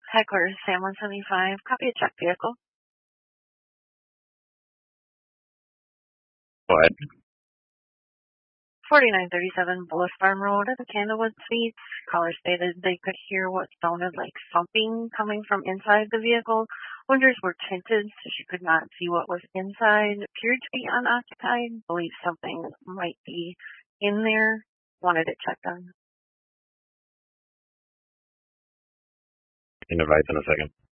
Heckler, Sam 175, copy a check vehicle. What? 4937 Bullis Farm Road at the Candlewood Suites. Caller stated they could hear what sounded like thumping coming from inside the vehicle. Windows were tinted, so she could not see what was inside. Appeared to be unoccupied. Believe something might be in there. Wanted it checked on. Can advise in a second.